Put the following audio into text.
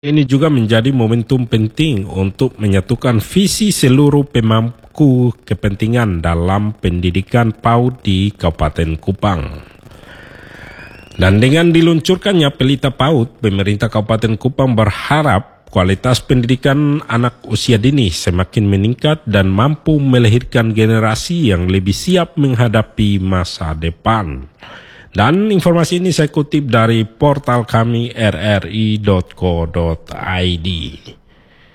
Ini juga menjadi momentum penting untuk menyatukan visi seluruh pemangku kepentingan dalam pendidikan PAUD di Kabupaten Kupang. Dan dengan diluncurkannya Pelita PAUD, pemerintah Kabupaten Kupang berharap kualitas pendidikan anak usia dini semakin meningkat dan mampu melahirkan generasi yang lebih siap menghadapi masa depan. Dan informasi ini saya kutip dari portal kami rri.co.id.